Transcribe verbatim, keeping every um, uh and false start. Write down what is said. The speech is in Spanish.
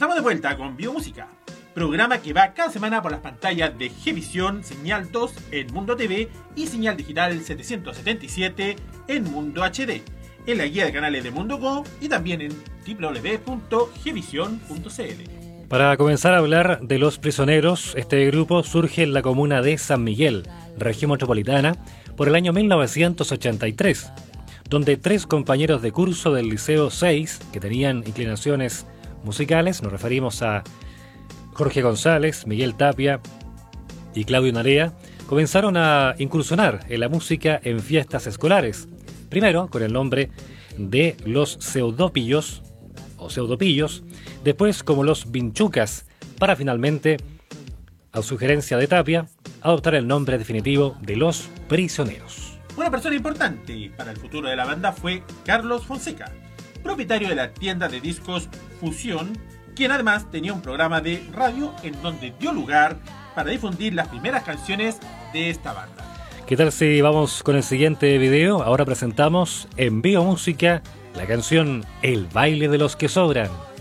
Estamos de vuelta con Biomúsica, programa que va cada semana por las pantallas de Gevisión, Señal dos en Mundo T V y Señal Digital setecientos setenta y siete en Mundo H D, en la guía de canales de Mundo Go y también en doble u doble u doble u punto gevision punto c l. Para comenzar a hablar de Los Prisioneros, este grupo surge en la comuna de San Miguel, región metropolitana, por el año mil novecientos ochenta y tres, donde tres compañeros de curso del Liceo seis, que tenían inclinaciones musicales, nos referimos a Jorge González, Miguel Tapia y Claudio Narea, comenzaron a incursionar en la música en fiestas escolares, primero con el nombre de Los Pseudopillos o Pseudopillos, después como Los Vinchucas, para finalmente, a sugerencia de Tapia, adoptar el nombre definitivo de Los Prisioneros. Una persona importante para el futuro de la banda fue Carlos Fonseca, propietario de la tienda de discos Fusión, quien además tenía un programa de radio en donde dio lugar para difundir las primeras canciones de esta banda. ¿Qué tal si vamos con el siguiente video? Ahora presentamos en Biomúsica la canción El baile de los que sobran.